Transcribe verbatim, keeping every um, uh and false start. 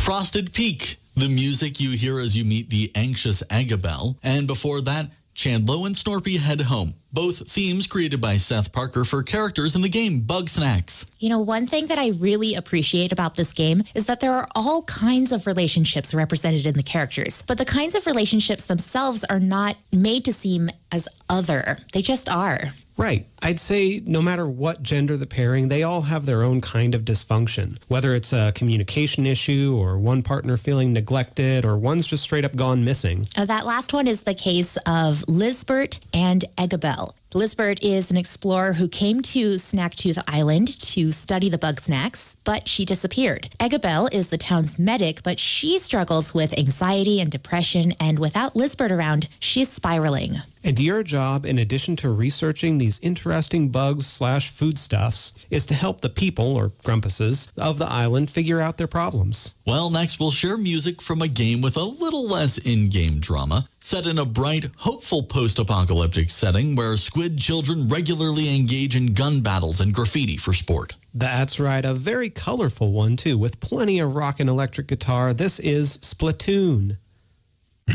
Frosted Peak, the music you hear as you meet the anxious Agabel. And before that, Chandlo and Snorpy Head Home, both themes created by Seth Parker for characters in the game Bugsnax. You know, one thing that I really appreciate about this game is that there are all kinds of relationships represented in the characters, but the kinds of relationships themselves are not made to seem as other. They just are. Right. I'd say no matter what gender the pairing, they all have their own kind of dysfunction. Whether it's a communication issue or one partner feeling neglected or one's just straight up gone missing. Uh, that last one is the case of Lizbert and Agabel. Lizbert is an explorer who came to Snacktooth Island to study the Bugsnax, but she disappeared. Agabel is the town's medic, but she struggles with anxiety and depression, and without Lizbert around, she's spiraling. And your job, in addition to researching these interesting bugs slash foodstuffs, is to help the people, or grumpuses, of the island figure out their problems. Well, next we'll share music from a game with a little less in-game drama, set in a bright, hopeful post-apocalyptic setting where squid children regularly engage in gun battles and graffiti for sport. That's right, a very colorful one too, with plenty of rock and electric guitar. This is Splatoon.